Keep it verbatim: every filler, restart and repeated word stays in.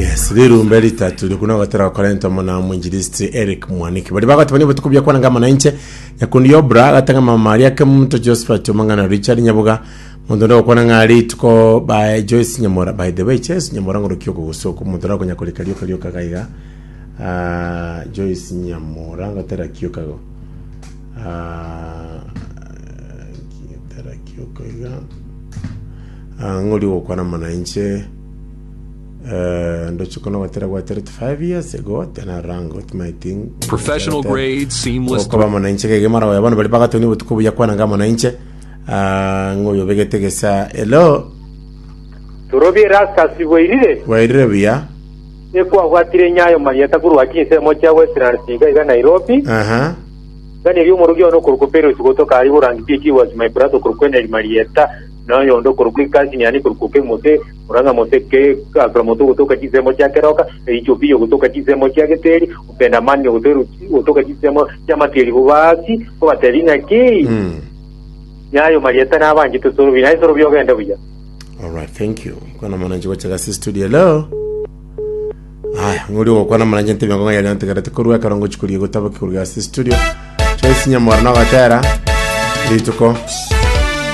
Yes, liru mbeli tatu dukuna watera wakalenta mwana mwinjilisti Eric Mwaniki. Bali baka tubani butukubya kwa ngama na inche yakundi yobra gatanga mama Maria kamuntu Josephat Mangana Richard Nyabuga mundondo kwa ngali tuko by Joyce Nyamora. By the way, Joyce Nyamora ngoro kyoko gusoko mundondo ko nyakoli kaliyo kaliyo kagaiga. Ah Joyce Nyamora ngatera kyoka go. Ah ngatera kyoka ga. Ah ngoli wo kwa na inche Uh, ndo chukono watera kwa thirty-five years ago tena rango with my thing professional grade seamless kwa mwana inche kege mara wa bana bali baka toni butuko bya kwana ngama na inche ah ngoyo begetegesa hello turobi rasta siboirire wairire bya ekwa gwatire nyayo Maria takuru wakise mocha Western Singa iga Nairobi aha gani ryo murugyo no kurukopero sigotoka ari burangi piki was my brother kurukwenda Marieta no yondo kurukika sinyani kurukuke mote uranga mote ke akramoto kutoka kizemo cha keroka ichopio kutoka kizemo cha geteri upenda mani kutoka kutoka kizemo cha materi bubasi kwa terina ki mm nyayo Marieta na bangi to soro bina soro byo genda buja. All right, thank you kuna manaje kwa chaka studio hello aya nguri wo kuna manaje ntebe ngo yali antegara tukuruwa karongo chikuriye gutaba kikurya studio Joyce Nyamora na batera lituko